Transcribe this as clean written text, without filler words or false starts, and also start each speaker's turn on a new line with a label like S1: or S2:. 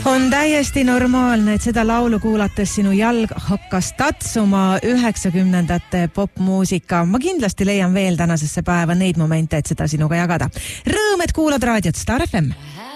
S1: On täiesti normaalne, et seda laulu kuulates sinu jalg hakkas tatsuma 90ndate popmuusika. Ma kindlasti leian veel tänasesse päeva neid momente, et seda sinuga jagada. Rõõm, et kuulad raadiot Star FM.